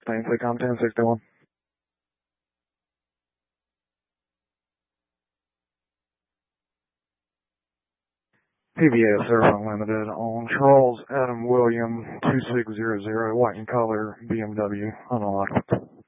Same Fleetcom 1061. PBS Surf Unlimited on Charles Adam William 2600, white in color, BMW, unlocked.